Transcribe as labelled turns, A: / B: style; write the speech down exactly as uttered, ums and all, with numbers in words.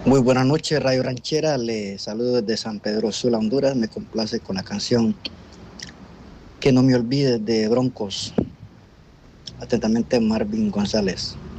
A: Muy buenas noches, Radio Ranchera. Les saludo desde San Pedro Sula, Honduras. Me complace con la canción Que no me olvides de Broncos. Atentamente, Marvin González.